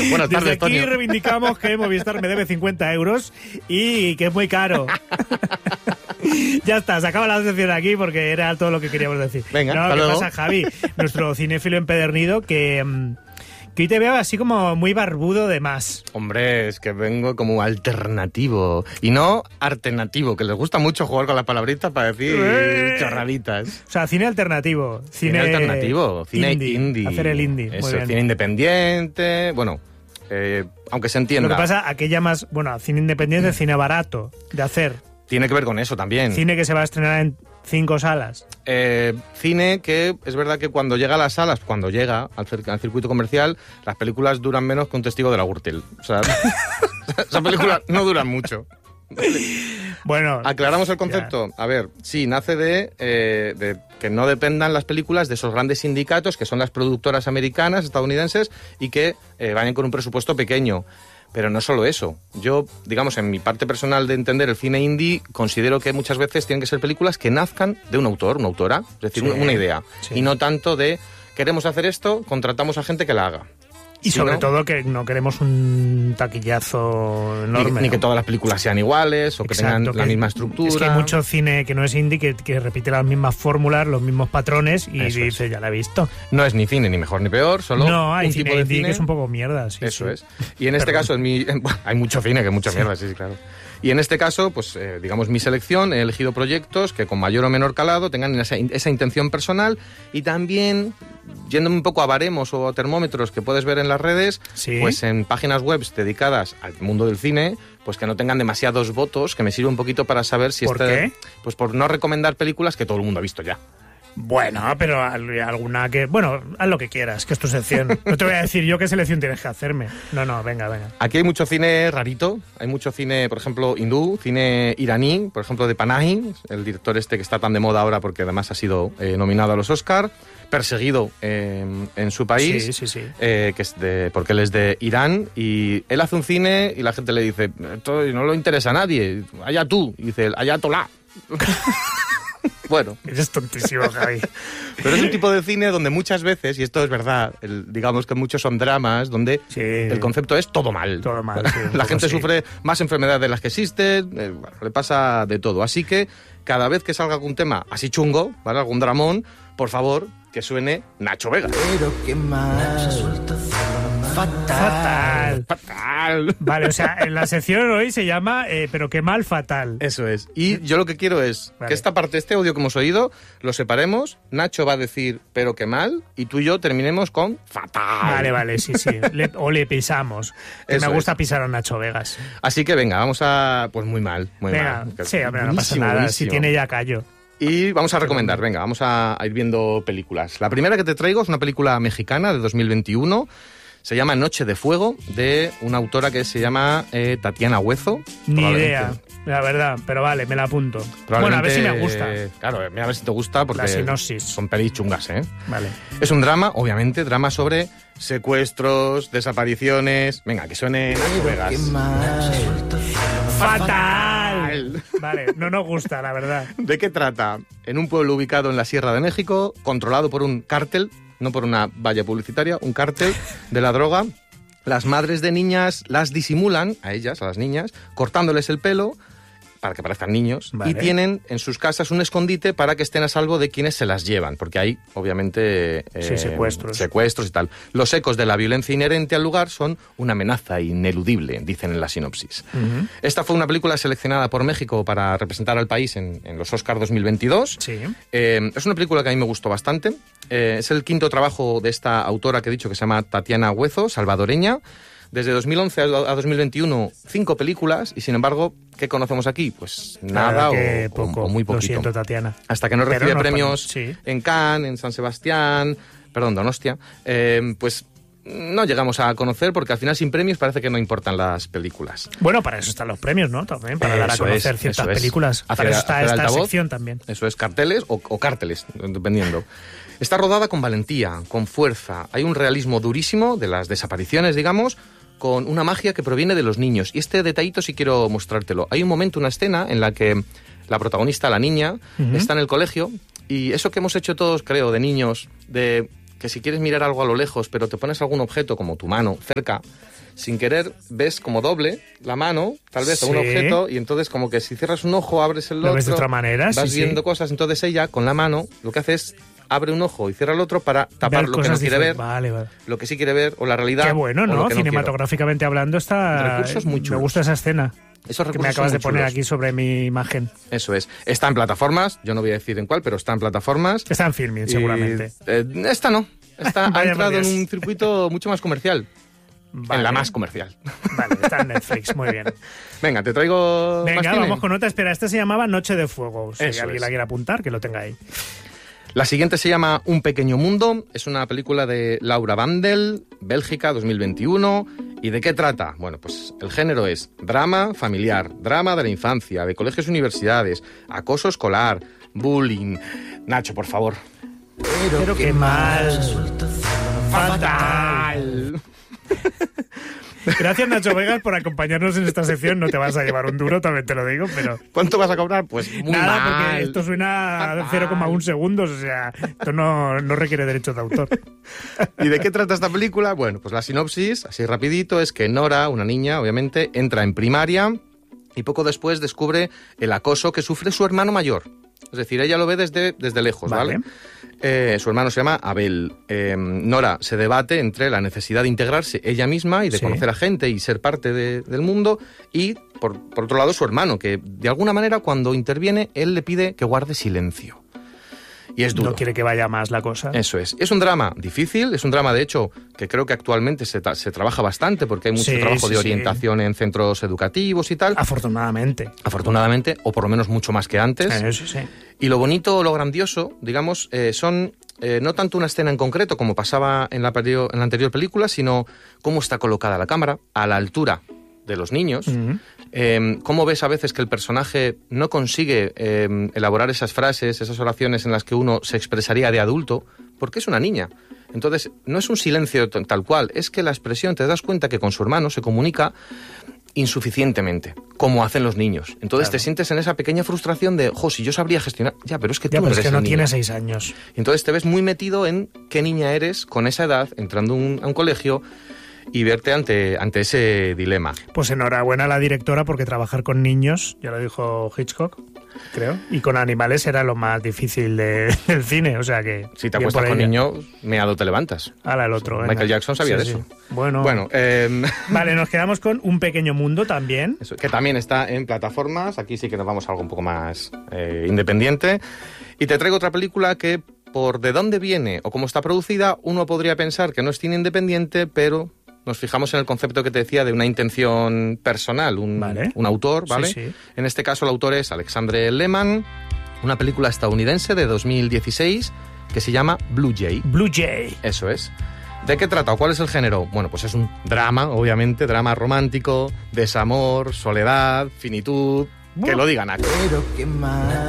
Buenas tardes, Desde aquí Toño. reivindicamos que Movistar me debe 50 euros y que es muy caro. Ya está, se acaba la sección aquí porque era todo lo que queríamos decir. Venga, no, hasta ¿qué luego. pasa, Javi? Nuestro cinéfilo empedernido que hoy te veo así como muy barbudo de más. Hombre, es que vengo como alternativo y no alternativo, que les gusta mucho jugar con las palabritas para decir chorraditas. O sea, cine alternativo. Cine alternativo, cine indie. Hacer el indie. Muy Eso, bien. cine independiente, bueno, aunque se entienda. Lo que pasa, aquella más, bueno, cine independiente, cine barato de hacer. Tiene que ver con eso también. Cine que se va a estrenar en 5 salas. Cine que es verdad que cuando llega a las salas, cuando llega al circuito comercial, las películas duran menos que un testigo de la Gürtel. O sea, esas películas no duran mucho. Bueno, ¿Aclaramos el concepto? A ver, sí, nace de que no dependan las películas de esos grandes sindicatos que son las productoras americanas, estadounidenses, y que vayan con un presupuesto pequeño. Pero no solo eso. Yo, digamos, en mi parte personal de entender el cine indie, considero que muchas veces tienen que ser películas que nazcan de un autor, una autora, es decir, Sí, una idea. sí. Y no tanto de queremos hacer esto, contratamos a gente que la haga. y Si sobre no, todo que no queremos un taquillazo enorme. Ni que ¿no? todas las películas sean iguales o que Exacto, tengan la que- misma estructura. Es que hay mucho cine que no es indie que repite las mismas fórmulas, los mismos patrones y Eso dice, ya la he visto. No es ni cine ni mejor ni peor, solo No, hay un cine tipo de indie cine. que es un poco mierda. Sí, Eso sí. es. Y en este Perdón. caso, bueno, hay mucho cine, que mucha mierda, sí, claro. Y en este caso, pues digamos, mi selección, he elegido proyectos que con mayor o menor calado tengan esa intención personal y también, yéndome un poco a baremos o a termómetros que puedes ver en las redes, Sí. pues en páginas web dedicadas al mundo del cine, pues que no tengan demasiados votos, que me sirve un poquito para saber si ¿Por qué? Pues por no recomendar películas que todo el mundo ha visto ya. Bueno, pero alguna que... Bueno, haz lo que quieras, que es tu sección. No te voy a decir yo qué selección tienes que hacerme. No, venga. Aquí hay mucho cine rarito, hay mucho cine, por ejemplo, hindú, cine iraní, por ejemplo, de Panahi, el director este que está tan de moda ahora porque además ha sido nominado a los Oscar, perseguido en su país, Sí. que es porque él es de Irán, y él hace un cine y la gente le dice, esto no lo interesa a nadie, allá tú, y dice, ayatolá. Bueno, Eres tontísimo, Javi. pero es un tipo de cine donde muchas veces, y esto es verdad, digamos que muchos son dramas donde Sí. el concepto es todo mal. Todo mal, sí, un La poco gente sí. sufre más enfermedades de las que existen, bueno, le pasa de todo. Así que cada vez que salga algún tema así chungo, ¿vale? Algún dramón, por favor, que suene Nacho Vega. Pero qué mal. Fatal. Fatal. Vale, o sea, en la sección hoy se llama pero qué mal fatal. Eso es. Y yo lo que quiero es Vale. que esta parte, este audio que hemos oído, lo separemos. Nacho va a decir, pero qué mal, y tú y yo terminemos con fatal. Vale, sí. Le pisamos. Que Eso me gusta es. pisar a Nacho Vegas. Así que venga, vamos a... Pues muy mal, muy Venga, mal. sí, hombre, no pasa Buenísimo, nada. buenísimo. Si tiene ya callo. Y vamos a recomendar, venga, vamos a ir viendo películas. La primera que te traigo es una película mexicana de 2021. Se llama Noche de Fuego, de una autora que se llama Tatiana Huezo. Ni Probablemente- idea, la verdad. Pero vale, me la apunto. Bueno, a ver probablemente, si me gusta. Claro, mira, a ver si te gusta, porque La sinopsis. son pelis chungas, ¿eh? Vale. Es un drama, obviamente, drama sobre secuestros, desapariciones... Venga, que suene Nacho Qué Vegas. mal. ¡Fatal! Vale, no nos gusta, la verdad. ¿De qué trata? En un pueblo ubicado en la Sierra de México, controlado por un cártel, no por una valla publicitaria, un cártel de la droga, las madres de niñas las disimulan, a ellas, a las niñas, cortándoles el pelo para que parezcan niños, Vale. y tienen en sus casas un escondite para que estén a salvo de quienes se las llevan, porque hay, obviamente, Sí, secuestros. secuestros y tal. Los ecos de la violencia inherente al lugar son una amenaza ineludible, dicen en la sinopsis. Ujú. Esta fue una película seleccionada por México para representar al país en los Oscars 2022. Sí. Es una película que a mí me gustó bastante. Es el quinto trabajo de esta autora que he dicho, que se llama Tatiana Huezo, salvadoreña. Desde 2011 a 2021, 5 películas, y sin embargo, ¿qué conocemos aquí? Pues nada que o poco. muy poquito. Lo siento, Tatiana. Hasta que no Pero recibe no premios sí. en Cannes, en San Sebastián, Donostia, pues no llegamos a conocer, porque al final sin premios parece que no importan las películas. Bueno, para eso están los premios, ¿no? También, para dar a Eso conocer es, ciertas eso es. películas. Hacer- Para eso está hacer esta altavoz. sección también. Eso es, carteles o cárteles, dependiendo. Está rodada con valentía, con fuerza. Hay un realismo durísimo de las desapariciones, digamos, con una magia que proviene de los niños. Y este detallito sí quiero mostrártelo. Hay un momento, una escena en la que la protagonista, la niña, está en el colegio, y eso que hemos hecho todos, creo, de niños, de que si quieres mirar algo a lo lejos, pero te pones algún objeto como tu mano cerca, sin querer ves como doble la mano, tal vez, a un Sí. objeto, y entonces como que si cierras un ojo, abres el Lo otro, ves de otra manera, vas sí, viendo sí. cosas. Entonces ella, con la mano, lo que hace es abre un ojo y cierra el otro para tapar Ver lo que no cosas quiere ver, diferentes. Vale. lo que sí quiere ver, o la realidad. Qué bueno, o lo ¿no? que no Cinematográficamente hablando está... Recursos muy Me chulos. gusta esa escena quiero. Esos que me recursos acabas son de muy poner chulos. aquí sobre mi imagen. Eso es. Está en plataformas, yo no voy a decir en cuál, pero está en plataformas. Está en Filmin, seguramente. Y, esta no. Esta ha Vaya entrado por en Dios. un circuito mucho más comercial. Vale. En la más comercial. Vale, está en Netflix, muy bien. Venga, te traigo más Venga, cine. vamos con otra. Espera, esta se llamaba Noche de Fuego. Si Eso alguien es. la quiere apuntar, que lo tenga ahí. La siguiente se llama Un pequeño mundo. Es una película de Laura Vandel, Bélgica, 2021. ¿Y de qué trata? Bueno, pues el género es drama familiar, drama de la infancia, de colegios y universidades, acoso escolar, bullying. Nacho, por favor. Pero qué mal. Resulta Fatal. Gracias, Nacho Vegas, por acompañarnos en esta sección. No te vas a llevar un duro, también te lo digo, pero... ¿Cuánto vas a cobrar? Pues muy Nada, mal. porque esto suena a Fatal. 0,1 segundos, o sea, esto no requiere derechos de autor. ¿Y de qué trata esta película? Bueno, pues la sinopsis, así rapidito, es que Nora, una niña, obviamente, entra en primaria y poco después descubre el acoso que sufre su hermano mayor. Es decir, ella lo ve desde lejos, ¿vale? Su hermano se llama Abel. Nora se debate entre la necesidad de integrarse ella misma y de Sí. conocer a gente y ser parte del mundo, y por otro lado su hermano, que de alguna manera cuando interviene él le pide que guarde silencio. Y es duro. No quiere que vaya más la cosa. Eso es. Es un drama difícil, es un drama, de hecho, que creo que actualmente se trabaja bastante porque hay mucho Sí, trabajo sí, de sí. orientación en centros educativos y tal. Afortunadamente. Afortunadamente, o por lo menos mucho más que antes. Eso sí. Y lo bonito, lo grandioso, digamos, son no tanto una escena en concreto como pasaba en la anterior película, sino cómo está colocada la cámara a la altura de los niños. Ujú. Cómo ves a veces que el personaje no consigue elaborar esas frases, esas oraciones en las que uno se expresaría de adulto, porque es una niña. Entonces, no es un silencio tal cual, es que la expresión, te das cuenta que con su hermano se comunica insuficientemente, como hacen los niños. Entonces Claro. te sientes en esa pequeña frustración de, si yo sabría gestionar... Ya, pero es que tú Ya, no pero eres es que no el niño. tiene 6 años. Entonces te ves muy metido en qué niña eres con esa edad, entrando a un colegio y verte ante ese dilema. Pues enhorabuena a la directora, porque trabajar con niños, ya lo dijo Hitchcock, creo, y con animales era lo más difícil del cine, o sea que... Si te bien acuestas por con ella. niños, meado te levantas. Ala, el otro. venga. Michael Jackson sabía Sí, de sí. eso. Bueno, Bueno, vale, nos quedamos con Un pequeño mundo también. eso, que también está en plataformas. Aquí sí que nos vamos a algo un poco más independiente. Y te traigo otra película que, por de dónde viene o cómo está producida, uno podría pensar que no es cine independiente, pero nos fijamos en el concepto que te decía de una intención personal, Vale. un autor, ¿vale? Sí, sí. En este caso el autor es Alexandre Lehmann, una película estadounidense de 2016 que se llama Blue Jay. Blue Jay. Eso es. ¿De qué trata o cuál es el género? Bueno, pues es un drama, obviamente, drama romántico, desamor, soledad, finitud... Que lo digan aquí. Pero qué mal.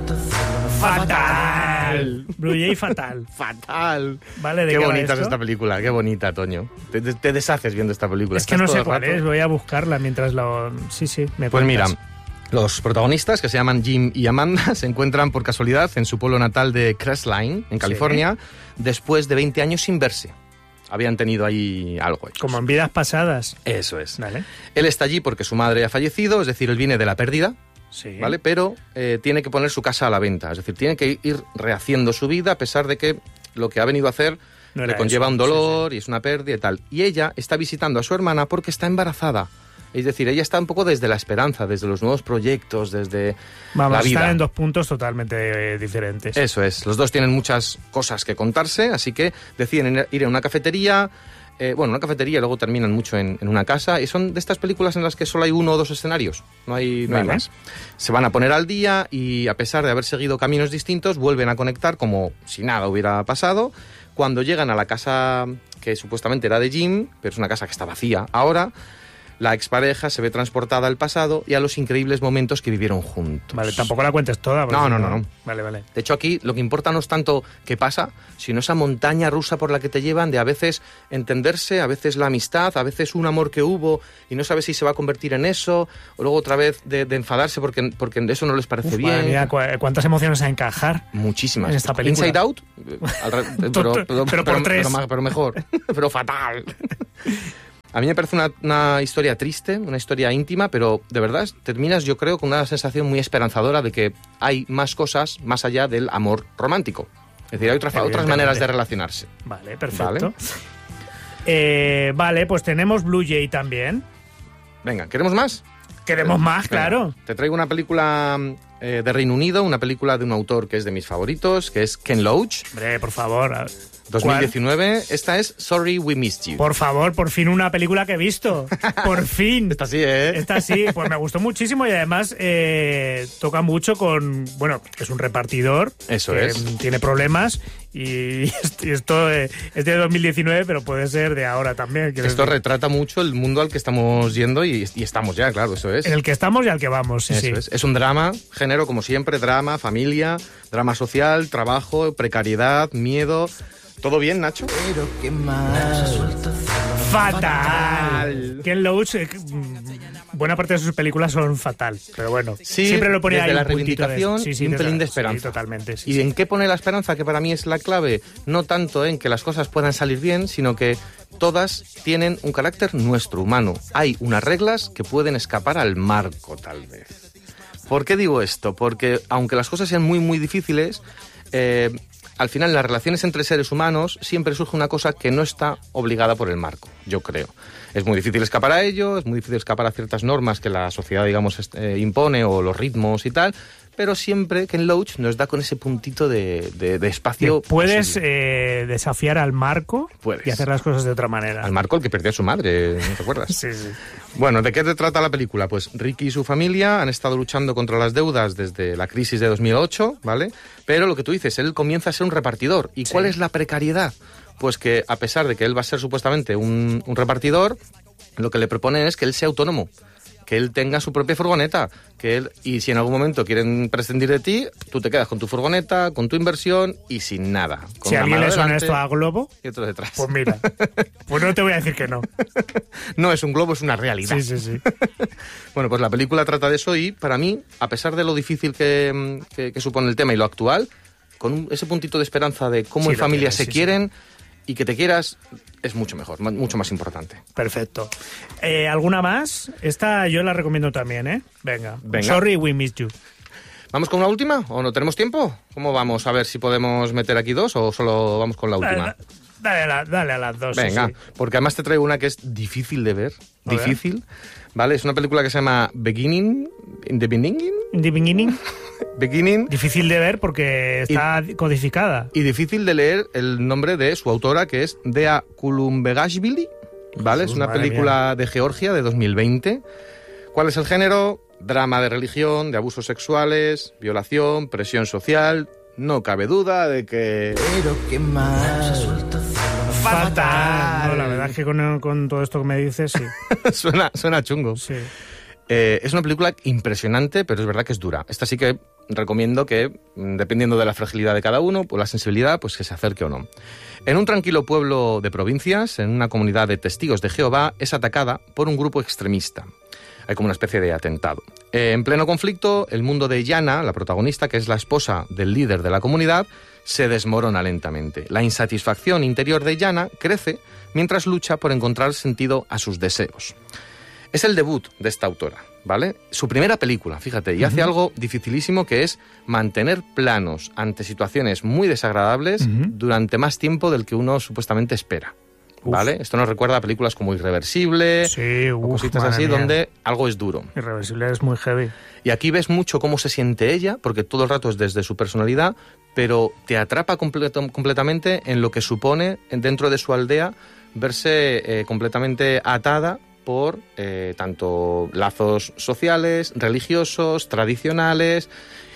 Fatal. Blue Jay fatal. Fatal. Vale, ¿de Qué qué va bonita es esto? esta película, qué bonita, Toño. Te deshaces viendo esta película. Es que Estás no todo sé el cuál rato- es, voy a buscarla mientras lo... Sí, sí, me Pues mira, cuentas. los protagonistas, que se llaman Jim y Amanda, se encuentran por casualidad en su pueblo natal de Crestline, en California, después de 20 años sin verse. Habían tenido ahí algo hecho. Como en vidas pasadas. Eso es. Vale. Él está allí porque su madre ha fallecido, es decir, él viene de la pérdida, Sí. ¿vale? Pero tiene que poner su casa a la venta, es decir, tiene que ir rehaciendo su vida a pesar de que lo que ha venido a hacer No le era conlleva eso, un dolor y es una pérdida y tal. Y ella está visitando a su hermana porque está embarazada. Es decir, ella está un poco desde la esperanza, desde los nuevos proyectos, desde Vamos, la vida. están en dos puntos totalmente diferentes. Eso es, los dos tienen muchas cosas que contarse, así que deciden ir a una cafetería, una cafetería y luego terminan mucho en una casa, y son de estas películas en las que solo hay uno o dos escenarios, no hay Vale. más. Se van a poner al día y a pesar de haber seguido caminos distintos, vuelven a conectar como si nada hubiera pasado. Cuando llegan a la casa que supuestamente era de Jim, pero es una casa que está vacía ahora, la expareja se ve transportada al pasado y a los increíbles momentos que vivieron juntos. Vale, tampoco la cuentes toda. porque No, si no. Vale, vale. De hecho, aquí lo que importa no es tanto qué pasa, sino esa montaña rusa por la que te llevan de a veces entenderse, a veces la amistad, a veces un amor que hubo y no sabes si se va a convertir en eso, o luego otra vez de enfadarse porque eso no les parece Uf, bien. madre mía, cuántas emociones a encajar. Muchísimas. en esta película. Inside Out, Pero por tres. pero mejor, pero fatal. A mí me parece una historia triste, una historia íntima, pero de verdad terminas, yo creo, con una sensación muy esperanzadora de que hay más cosas más allá del amor romántico. Es decir, hay otras maneras de relacionarse. Vale, perfecto. Vale, pues tenemos Blue Jay también. Venga, ¿queremos más? Queremos más, claro. Venga, te traigo una película de Reino Unido, una película de un autor que es de mis favoritos, que es Ken Loach. Hombre, por favor. 2019. ¿Cuál? Esta es Sorry We Missed You. Por favor, por fin una película que he visto. Por fin. Esta sí, ¿eh? Esta sí, pues me gustó muchísimo y además toca mucho con... Bueno, es un repartidor. Eso que es. Tiene problemas y esto es de 2019, pero puede ser de ahora también. Esto retrata mucho el mundo al que estamos yendo y estamos ya, claro, eso es. En el que estamos y al que vamos, sí, eso es un drama, género como siempre, drama, familia, drama social, trabajo, precariedad, miedo... ¿Todo bien, Nacho? Pero qué mal. ¡Fatal! Ken Loach, buena parte de sus películas son fatal, pero bueno, sí, siempre lo ponía ahí la un puntito reivindicación y un pelín de esperanza. Sí, totalmente. Sí, ¿Y en qué pone la esperanza? Que para mí es la clave, no tanto en que las cosas puedan salir bien, sino que todas tienen un carácter nuestro, humano. Hay unas reglas que pueden escapar al marco, tal vez. ¿Por qué digo esto? Porque aunque las cosas sean muy, muy difíciles... al final, en las relaciones entre seres humanos siempre surge una cosa que no está obligada por el marco, yo creo. Es muy difícil escapar a ello, es muy difícil escapar a ciertas normas que la sociedad, digamos, impone o los ritmos y tal, pero siempre Ken Loach nos da con ese puntito de espacio. ¿Puedes desafiar al marco? Puedes. Y hacer las cosas de otra manera? Al marco, el que perdió a su madre, ¿no te acuerdas? Sí. Bueno, ¿de qué te trata la película? Pues Ricky y su familia han estado luchando contra las deudas desde la crisis de 2008, ¿vale? Pero lo que tú dices, él comienza a ser un repartidor. ¿Y cuál es la precariedad? Pues que a pesar de que él va a ser supuestamente un repartidor, lo que le proponen es que él sea autónomo, que él tenga su propia furgoneta, y si en algún momento quieren prescindir de ti, tú te quedas con tu furgoneta, con tu inversión y sin nada. Si a alguien le suena esto a Globo, y otro detrás. Pues mira, pues no te voy a decir que no. No es un globo, es una realidad. Sí. Bueno, pues la película trata de eso y para mí, a pesar de lo difícil que supone el tema y lo actual, con ese puntito de esperanza de cómo en familia se quieren y que te quieras, es mucho mejor, mucho más importante. Perfecto. ¿Alguna más? Esta yo la recomiendo también, ¿eh? Venga. Sorry We Missed You. ¿Vamos con una última o no tenemos tiempo? ¿Cómo vamos? A ver si podemos meter aquí dos o solo vamos con la última. Dale a las dos. Venga, sí. Porque además te traigo una que es difícil de ver. Difícil. ¿Vale? Es una película que se llama Beginning. ¿In the Beginning? ¿In the Beginning? Beginning. Difícil de ver porque está codificada. Y difícil de leer el nombre de su autora, que es Dea Kulumbegashvili. ¿Vale? Es una película de Georgia de 2020. ¿Cuál es el género? Drama de religión, de abusos sexuales, violación, presión social. No cabe duda de que... Pero qué mal. Fatal. No, la verdad es que con todo esto que me dices, sí. suena chungo. Sí. Es una película impresionante, pero es verdad que es dura. Esta sí que recomiendo que, dependiendo de la fragilidad de cada uno, por la sensibilidad, pues que se acerque o no. En un tranquilo pueblo de provincias, en una comunidad de testigos de Jehová, es atacada por un grupo extremista. Hay como una especie de atentado. En pleno conflicto, el mundo de Yana, la protagonista, que es la esposa del líder de la comunidad, se desmorona lentamente. La insatisfacción interior de Yana crece mientras lucha por encontrar sentido a sus deseos. Es el debut de esta autora, ¿vale? Su primera película, fíjate, y hace algo dificilísimo que es mantener planos ante situaciones muy desagradables durante más tiempo del que uno supuestamente espera. ¿Vale? Esto nos recuerda a películas como Irreversible, o cositas así, donde algo es duro. Irreversible es muy heavy. Y aquí ves mucho cómo se siente ella, porque todo el rato es desde su personalidad, pero te atrapa completamente en lo que supone dentro de su aldea verse completamente atada por tanto lazos sociales, religiosos, tradicionales.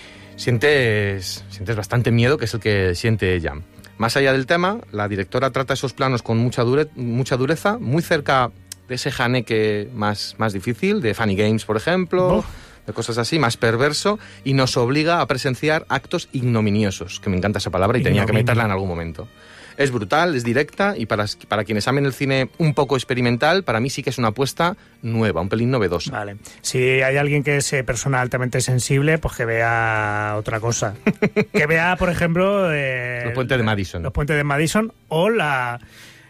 Sientes bastante miedo, que es el que siente ella. Más allá del tema, la directora trata esos planos con mucha dureza, muy cerca de ese janeque más difícil, de Funny Games, por ejemplo, de cosas así, más perverso, y nos obliga a presenciar actos ignominiosos, que me encanta esa palabra y tenía que meterla en algún momento. Es brutal, es directa, y para quienes amen el cine un poco experimental, para mí sí que es una apuesta nueva, un pelín novedosa. Vale. Si hay alguien que es persona altamente sensible, pues que vea otra cosa. Que vea, por ejemplo... Los Puentes de Madison. Los Puentes de Madison o la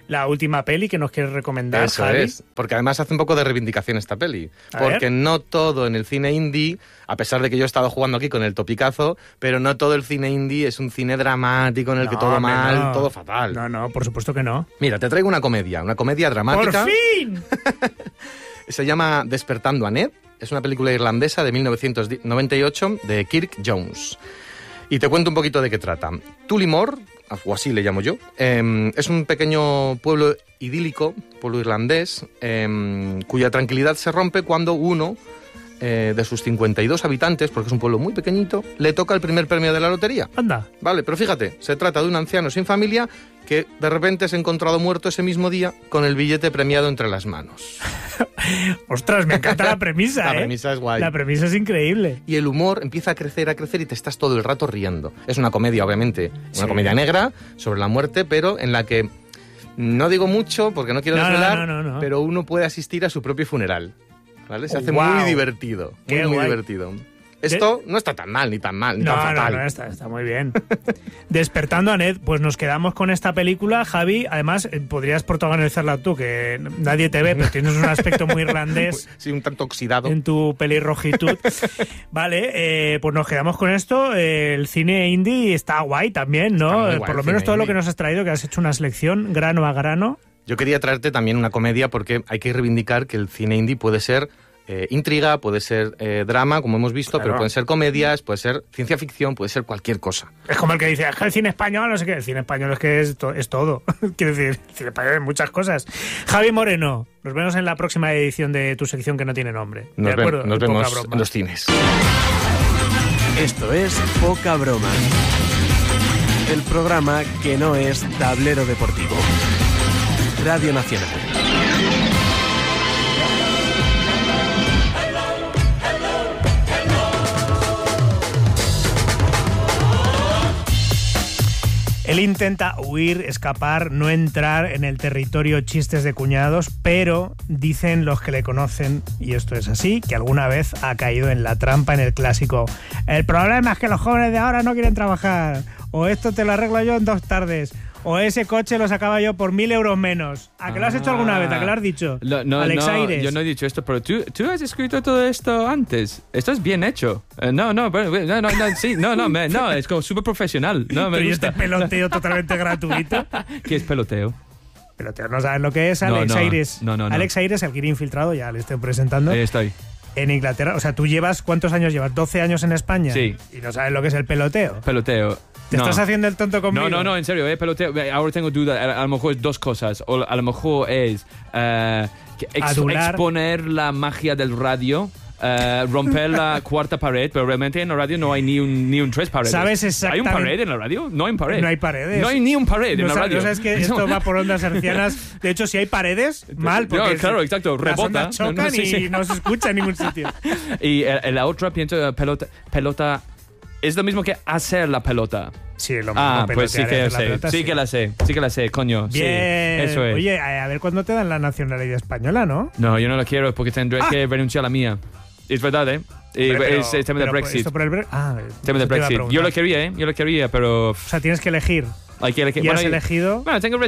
la última peli que nos quieres recomendar, Eso Javi. es, porque además hace un poco de reivindicación esta peli. A Porque ver. no todo en el cine indie, a pesar de que yo he estado jugando aquí con el topicazo, pero no todo el cine indie es un cine dramático en el que No, todo hombre, mal, no. todo fatal. No, por supuesto que no. Mira, te traigo una comedia dramática. ¡Por fin! Se llama Despertando a Ned. Es una película irlandesa de 1998 de Kirk Jones. Y te cuento un poquito de qué trata. Tullamore, o así le llamo yo, es un pequeño pueblo idílico, pueblo irlandés, cuya tranquilidad se rompe cuando uno de sus 52 habitantes, porque es un pueblo muy pequeñito, le toca el primer premio de la lotería. Anda. Vale, pero fíjate, se trata de un anciano sin familia que de repente es encontrado muerto ese mismo día con el billete premiado entre las manos. Ostras, me encanta la premisa, La premisa es guay. La premisa es increíble. Y el humor empieza a crecer y te estás todo el rato riendo. Es una comedia, obviamente, Sí. una comedia negra sobre la muerte, pero en la que no digo mucho porque no quiero No, desvelar, no. pero uno puede asistir a su propio funeral. ¿Vale? Se Oh, hace wow. muy divertido. Qué Muy guay. divertido. Esto no está tan mal, ni tan mal, ni No, tan fatal. no, está muy bien. Despertando a Ned, pues nos quedamos con esta película, Javi. Además, podrías protagonizarla tú, que nadie te ve, pero tienes un aspecto muy irlandés Sí, un tanto oxidado. en tu pelirrojitud. Vale, pues nos quedamos con esto. El cine indie está guay también, Está ¿no? muy guay Por lo el menos cine todo lo indie. que nos has traído, que has hecho una selección grano a grano. Yo quería traerte también una comedia porque hay que reivindicar que el cine indie puede ser intriga, puede ser drama, como hemos visto, Claro. pero pueden ser comedias, puede ser ciencia ficción, puede ser cualquier cosa. Es como el que dice, "Es que el cine español, no sé qué". El cine español es que es todo. Quiero decir, el cine español es muchas cosas. Javi Moreno, nos vemos en la próxima edición de tu sección que no tiene nombre. ¿De acuerdo? Nos Poca vemos broma. en los cines. Esto es Poca Broma. El programa que no es tablero deportivo. Radio Nacional. Él intenta huir, escapar, no entrar en el territorio chistes de cuñados, pero dicen los que le conocen, y esto es así, que alguna vez ha caído en la trampa en el clásico. El problema es que los jóvenes de ahora no quieren trabajar, o esto te lo arreglo yo en 2 tardes, o ese coche lo sacaba yo por 1.000 euros menos. ¿A que lo has hecho alguna vez? ¿A que lo has dicho? No, Alex Aires. yo no he dicho esto, pero tú has escrito todo esto antes. Esto es bien hecho. No, es como súper profesional. No, me Pero ¿y gusta. este peloteo totalmente gratuito? ¿Qué es peloteo? Peloteo, ¿no sabes lo que es? No, Alex no, Aires. no. Alex Aires, el que iría infiltrado, ya le estoy presentando. Ahí estoy. En Inglaterra, o sea, ¿tú llevas cuántos años llevas? ¿12 años en España? Sí. ¿Y no sabes lo que es el peloteo? Peloteo. ¿Te No. estás haciendo el tonto conmigo? No, en serio, peloteo. Ahora tengo duda. A lo mejor es 2 cosas. O a lo mejor es Adular. exponer la magia del radio. Romper la cuarta pared, pero realmente en la radio no hay ni un 3 paredes. ¿Sabes ¿Hay exactamente? un pared en la radio? No hay un pared. No hay paredes. No hay ni un pared en la radio. No sabes que esto va por ondas hercianas. De hecho, si hay paredes, mal, porque No, claro, exacto, las rebota. ondas chocan Sí, y sí. no se escucha en ningún sitio. Y la otra, pienso, pelota es lo mismo que hacer la pelota. Sí, lo mismo. Ah, pues sí pelotear que es la sé. pelota, Sí que la sé, coño. Bien. Sí, eso es. Oye, a ver cuándo te dan la nacionalidad española, ¿no? No, yo no la quiero porque tendré que renunciar a la mía. Es verdad, ¿eh? Hombre, Es el tema del pero Brexit. esto por el Tema eso del te iba a Brexit. preguntar. Yo lo quería, ¿eh? Yo lo quería, pero... O sea, tienes que elegir. Hay que elegir. ¿Y has Bueno, elegido? Bueno, tengo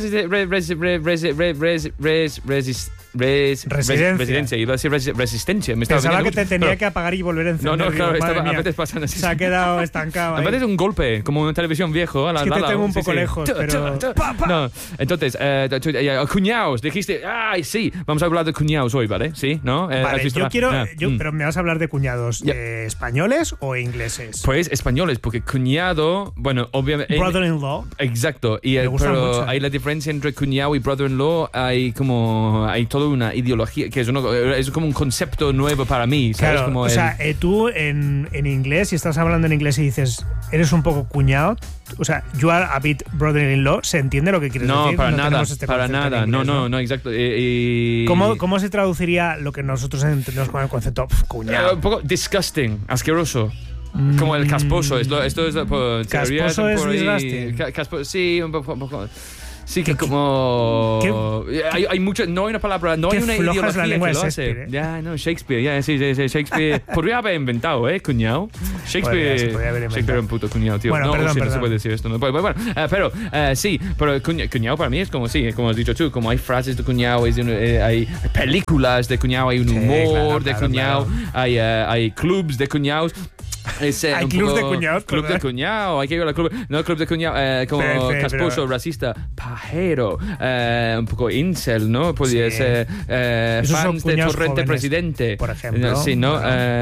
residencia. Iba a decir resistencia. Me estaba Pensaba que viniendo te tenía pero- que apagar y volver a encender. No, claro, Digo, madre a mía, veces pasan así. se ha quedado estancado A ahí. veces un golpe, como una televisión viejo. Es que te tengo un poco lejos, pero... No, entonces, cuñados, dijiste, ay, sí, vamos a hablar de cuñados hoy, ¿vale? Sí, ¿no? ¿Has Vale, visto yo la- quiero... Ah, Pero me vas a hablar de cuñados Ya. españoles o ingleses. Pues españoles, porque cuñado, bueno, obviamente... Brother-in-law. Exacto, y, Me gusta pero mucho. hay la diferencia entre cuñado y brother-in-law, hay toda una ideología, que es como un concepto nuevo para mí, ¿sabes? Claro, Como o sea, tú en inglés, si estás hablando en inglés y dices, eres un poco cuñado, o sea, you are a bit brother-in-law, ¿se entiende lo que quieres no, decir? para nada, tenemos este para concepto en nada, inglés, no, exacto. Y- ¿Cómo se traduciría lo que nosotros entendemos con el concepto cuñado? Un poco disgusting, asqueroso. Como el casposo, esto es por teoría, ¿Casposo es por ahí- disgusting? Sí, un poco. Sí, que como... Hay mucho... No hay una palabra, no hay una ideología la lengua que de lo hace. Shakespeare, ¿eh? Ya, no, Shakespeare, ya, sí, Shakespeare... Podría haber inventado, cuñado. Shakespeare... Se podría haber inventado. Shakespeare era un puto cuñado, tío. Bueno, no, perdón. no se puede decir esto. No. Bueno, sí, pero cuñado para mí es como, sí, como has dicho tú, como hay frases de cuñado, hay películas de cuñado, hay un humor de cuñado, hay clubs de cuñados. Hay clubs de cuñados. Club de cuñado, hay que ir al club. No, club de cuñado, como casposo, racista, pajero, un poco incel, ¿no? Podría ser fans de Torrente jóvenes, Presidente. Por ejemplo. Sí, ¿no?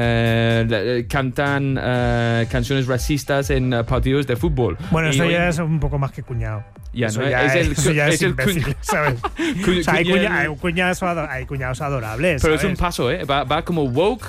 Cantan canciones racistas en partidos de fútbol. Bueno, eso ya es un poco más que cuñado. Ya, eso ¿no? ya es el imbécil, ¿sabes? O sea, hay cuñados adorables. Pero ¿sabes? es un paso, va como woke,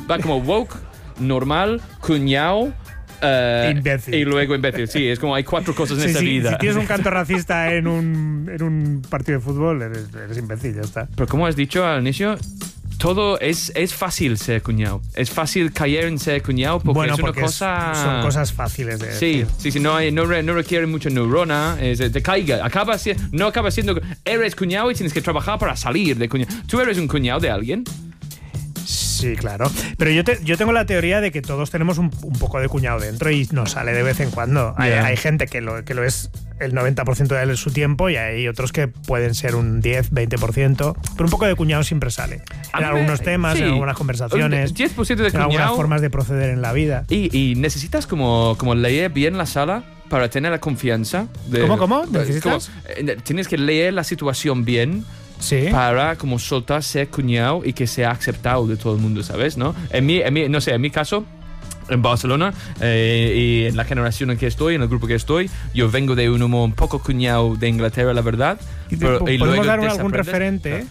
normal, cuñado, imbécil. Y luego imbécil. Sí, es como hay 4 cosas en esta vida. Si tienes un canto racista en un partido de fútbol, eres imbécil, ya está. Pero como has dicho al inicio, todo es fácil ser cuñado. Es fácil caer en ser cuñado porque es una cosa... son cosas fáciles de decir. Sí, no requiere mucha neurona. Te caiga. No acaba siendo... Eres cuñado y tienes que trabajar para salir de cuñado. ¿Tú eres un cuñado de alguien? Sí, claro. Pero yo tengo la teoría de que todos tenemos un poco de cuñado dentro y nos sale de vez en cuando. Yeah. Hay gente que lo es el 90% de su tiempo y hay otros que pueden ser un 10, 20%. Pero un poco de cuñado siempre sale. En algunos temas, sí, en algunas conversaciones, 10% de cuñado, en algunas formas de proceder en la vida. Y necesitas como leer bien la sala para tener la confianza. ¿Cómo? ¿Necesitas? Tienes que leer la situación bien. Sí. Para como soltar ser cuñado y que sea aceptado de todo el mundo, ¿sabes? ¿No? En mi caso, en Barcelona y en la generación en que estoy, en el grupo que estoy, yo vengo de un humor un poco cuñado de Inglaterra, la verdad. ¿Podemos dar algún referente?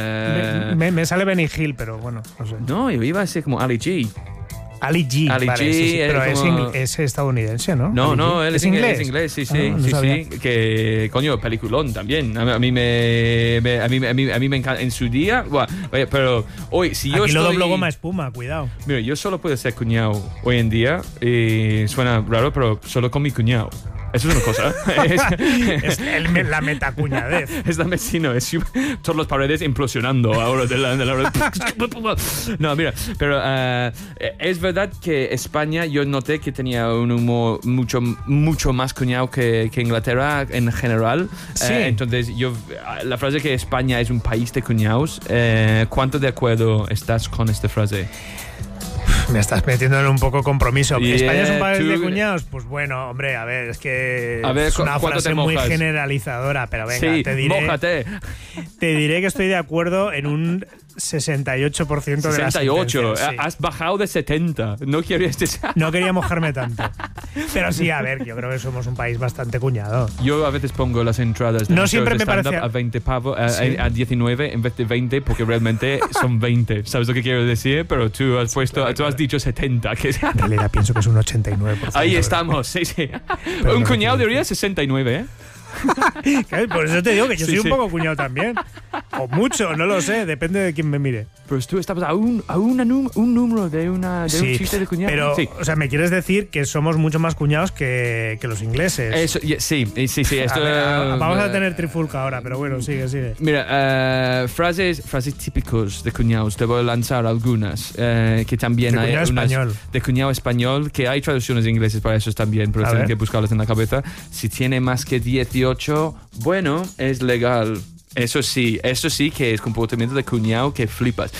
Me sale Benny Hill, pero bueno, no sé. No, yo iba a ser como Ali G. Ali G, vale, sí, pero como... es estadounidense, ¿no? No, él es inglés. Es inglés, sí. Que, coño, peliculón también. A mí me encanta. En su día, pero hoy, si yo Aquí estoy... lo doblo goma espuma, cuidado. Mira, yo solo puedo ser cuñado hoy en día y suena raro, pero solo con mi cuñado. Eso es una cosa. Es la metacuñadez. Es la vecino, es todas las paredes implosionando ahora de la No, mira, pero es verdad que España yo noté que tenía un humor mucho más cuñado que Inglaterra en general. Sí. Entonces la frase que España es un país de cuñados, ¿cuánto de acuerdo estás con esta frase? Me estás metiendo en un poco compromiso. Yeah, ¿España es un país de cuñados? Pues bueno, hombre, a ver, es que es una frase muy generalizadora, pero venga, sí, mójate. Te diré que estoy de acuerdo en un 68% de las 68, sí. Has bajado de 70. No quería mojarme tanto. Pero sí, a ver, yo creo que somos un país bastante cuñado. Yo a veces pongo las entradas de, no siempre me parece a 20 pavos, a 19 en vez de 20, porque realmente son 20. ¿Sabes lo que quiero decir? Pero tú has dicho 70. Que... En realidad pienso que es un 89%. Ahí estamos, sí. Pero un cuñado debería 69, ¿eh? Por eso te digo que yo soy un poco cuñado también. O mucho, no lo sé, depende de quién me mire. Pero tú estabas a un número de un chiste de cuñado. Pero, o sea, me quieres decir que somos mucho más cuñados que los ingleses. Eso, sí. Esto, vamos a tener trifulca ahora, pero bueno, sigue. Mira, frases típicos de cuñados. Te voy a lanzar algunas. Que también hay español. De cuñado español, que hay traducciones ingleses para eso también, pero tienen que buscarlas en la cabeza. Si tiene más que 18, bueno, es legal. Eso sí que es comportamiento de cuñado que flipas.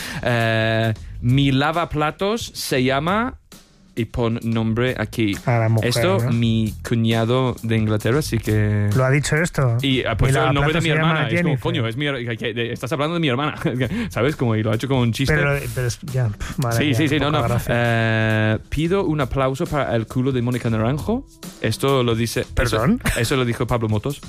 Mi lavaplatos se llama... Y pon nombre aquí. A la mujer, esto, ¿no? Mi cuñado de Inglaterra, así que... ¿Lo ha dicho esto? Y ha puesto el nombre de mi hermana. Es como, Jennifer. coño, estás hablando de mi hermana. ¿Sabes? Como, y lo ha hecho con un chiste. Pero ya, madre sí, mía, no. Pido un aplauso para el culo de Mónica Naranjo. Esto lo dice... ¿Perdón? Eso lo dijo Pablo Motos.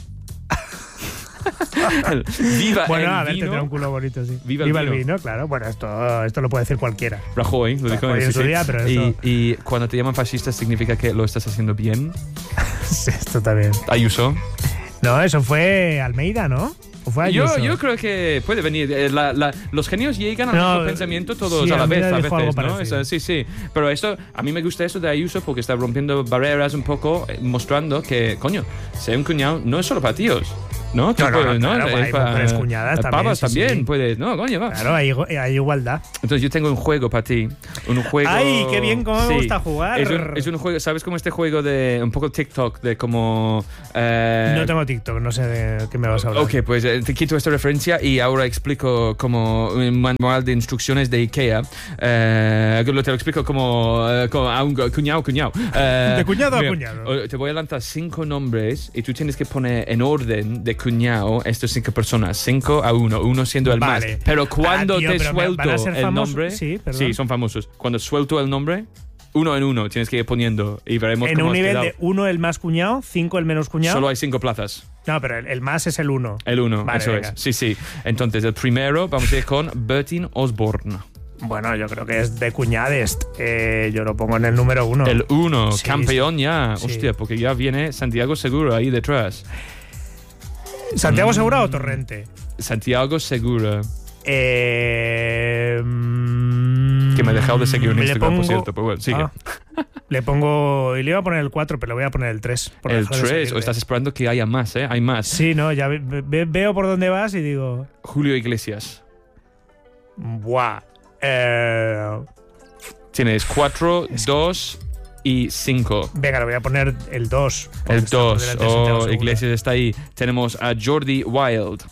Viva bueno, el a ver, vino. tendrá un culo bonito, sí. Viva el vino, claro. Bueno, esto lo puede decir cualquiera. Rajoy lo dijo en su día, pero eso... y cuando te llaman fascista significa que lo estás haciendo bien. Sí, esto también. Ayuso. No, eso fue Almeida, ¿no? ¿O fue Ayuso? Yo creo que puede venir. Los genios llegan al mismo pensamiento todos a la vez, a veces, ¿no? Eso, sí. Pero esto, a mí me gusta eso de Ayuso porque está rompiendo barreras un poco, mostrando que, coño, ser un cuñado no es solo para tíos. ¿no? Tú puedes, claro, hay mujeres cuñadas también. Pavas sí, también, sí. puedes, no, coño, va. Claro, hay igualdad. Entonces yo tengo un juego para ti. Un juego... ¡Ay, qué bien! ¿Cómo me gusta jugar? Es un juego, ¿sabes cómo este juego de un poco TikTok, de como... No tengo TikTok, no sé de qué me vas a hablar. Ok, pues te quito esta referencia y ahora explico como un manual de instrucciones de IKEA. Te lo explico como a un cuñado. De cuñado a cuñado. Te voy a lanzar 5 nombres y tú tienes que poner en orden de cuñado estas 5 personas. 5 a 1, uno siendo el más. Pero cuando te suelto el nombre... Sí, son famosos. Cuando suelto el nombre... Uno en uno tienes que ir poniendo y veremos en cómo un has nivel quedado. de 1 el más cuñado, 5 el menos cuñado. Solo hay 5 plazas. No, pero el más es el 1. El 1, vale, eso venga. es. Sí. Entonces, el primero vamos a ir con Bertin Osborne. Bueno, yo creo que es de cuñades. Yo lo pongo en el número 1. El 1, Sí, campeón ya. sí. Hostia, porque ya viene Santiago Segura ahí detrás. ¿Santiago Segura o Torrente? Santiago Segura. Que Que me ha dejado de seguir en Instagram, por cierto. Pero bueno, sigue. Le pongo... Y le iba a poner el 4, pero le voy a poner el 3. El 3, o estás esperando que haya más, ¿eh? Hay más. Sí, no, ya veo por dónde vas y digo... Julio Iglesias. Buah. Tienes 4, 2 y 5. Venga, le voy a poner el 2. El 2. Iglesias está ahí. Tenemos a Jordi Wild.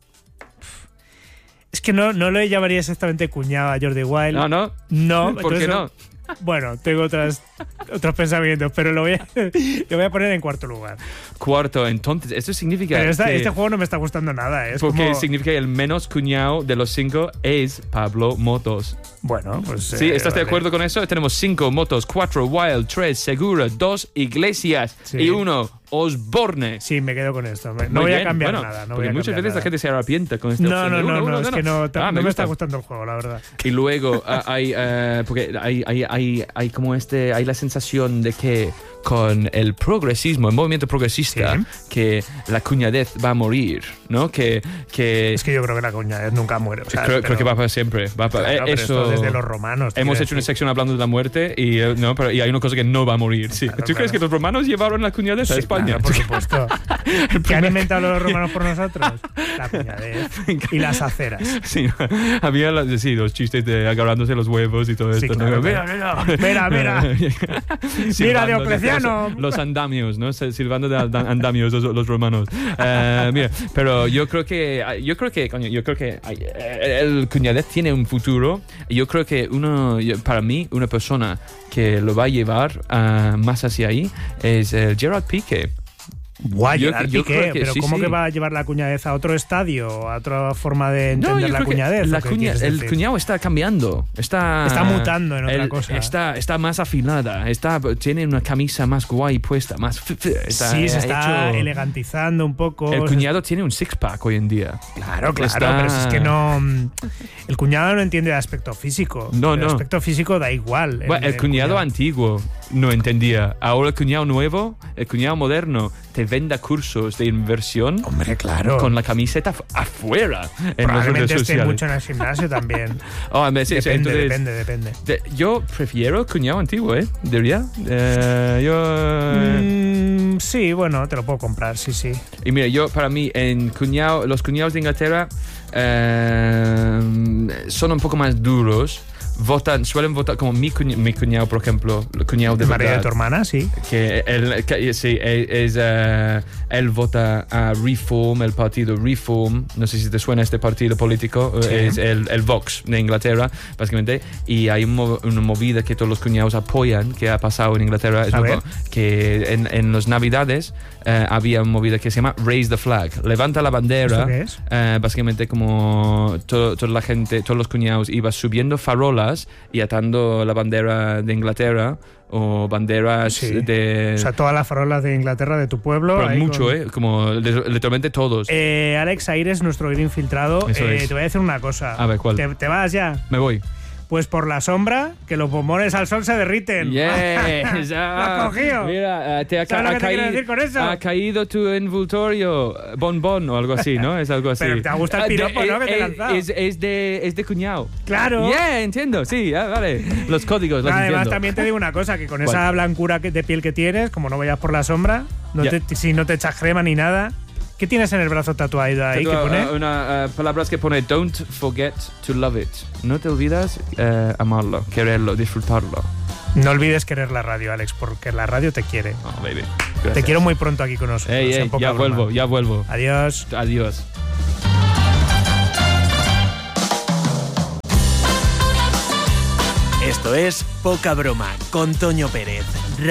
Es que no lo llamaría exactamente cuñado a Jordi Wild. No. No. ¿Por qué no? Bueno, tengo otros pensamientos, pero lo voy a poner en cuarto lugar. Cuarto, entonces, esto significa Pero que... este juego no me está gustando nada. Es porque como... significa que el menos cuñado de los 5 es Pablo Motos. Bueno, pues... Sí, ¿estás de vale. acuerdo con eso? Tenemos 5 Motos, 4 Wild, 3 Segura, 2 Iglesias Sí. y 1 Osborne. Sí, me quedo con esto. No Muy voy bien, a cambiar bueno, nada. porque muchas veces la gente se arrepiente con esta No, opción. no, es que no me gusta. está gustando el juego, la verdad. Y luego porque hay como hay la sensación de que con el progresismo, el movimiento progresista, Sí. que la cuñadez va a morir, ¿no? Que Es que yo creo que la cuñadez nunca muere. O sea, creo que va para siempre. Va para, Claro, pero eso esto desde los romanos. Hemos hecho una sección hablando de la muerte y y hay una cosa que no va a morir. Sí. Claro, ¿Tú crees que los romanos llevaron la cuñadez a Sí, España? claro, por supuesto. ¿Qué han inventado los romanos por nosotros? La cuñadez y las aceras. Sí, había los chistes de agarrándose los huevos y todo Sí, esto. claro, ¿no? mira. Mira, Silbando, Diocleciano. Los andamios, ¿no? Silbando de andamios los romanos. Mira, pero yo creo que el cuñadez tiene un futuro. Yo creo que para mí, una persona que lo va a llevar más hacia ahí es Gerard Piqué. Guay, Gerard yo Piqué, creo que pero sí, ¿cómo sí. que va a llevar la cuñadez a otro estadio? ¿A otra forma de entender la cuñadez? El cuñado está cambiando. Está mutando en otra cosa. Está más afilada. Tiene una camisa más guay puesta. Más Se está elegantizando un poco. El cuñado tiene un six-pack hoy en día. Claro, pero si es que no... El cuñado no entiende el aspecto físico. El aspecto físico da igual. Bueno, el cuñado antiguo no entendía. Ahora el cuñado nuevo, el cuñado moderno, te venda cursos de inversión. Hombre, claro. Con la camiseta afuera en las redes Probablemente esté sociales. mucho en el gimnasio también. Depende. Yo prefiero el cuñado antiguo, ¿Debería? Sí, bueno, te lo puedo comprar, sí. Y mira, para mí, los cuñados de Inglaterra son un poco más duros. Suelen votar como mi cuñado, por ejemplo, el cuñado de María verdad. de tu hermana, sí. Él vota a Reform, el partido Reform. No sé si te suena este partido político. Sí. Es el Vox de Inglaterra, básicamente. Y hay una movida que todos los cuñados apoyan, que ha pasado en Inglaterra. Que en las Navidades había una movida que se llama Raise the Flag. Levanta la bandera. ¿Esto qué es? Básicamente como toda la gente, todos los cuñados iban subiendo farolas y atando la bandera de Inglaterra o banderas de... O sea, todas las farolas de Inglaterra, de tu pueblo. Pero mucho, como literalmente todos. Alex Aires, nuestro ir infiltrado, te voy a decir una cosa. A ver, ¿cuál? ¿Te vas ya? Me voy. Pues por la sombra, que los bombones al sol se derriten. Yes, ¡Lo has cogido! Mira, ¿Sabes lo que te quiero decir con eso? Ha caído tu envoltorio, bonbon o algo así, ¿no? Es algo así. Pero te gusta el piropo, ¿no? Que te he lanzado. Es de cuñado. Claro. Entiendo, sí, vale. Los códigos, los Además, entiendo. también te digo una cosa, que con esa blancura de piel que tienes, como no vayas por la sombra, si no te echas crema ni nada, ¿Qué tienes en el brazo tatuado ahí? ¿Qué pone? Palabras que pone don't forget to love it. No te olvides amarlo, quererlo, disfrutarlo. No olvides querer la radio, Alex, porque la radio te quiere. Oh, baby. Te Gracias. quiero muy pronto aquí con nosotros. Ey, Poca ya broma. vuelvo. Adiós. Adiós. Esto es Poca Broma con Toño Pérez.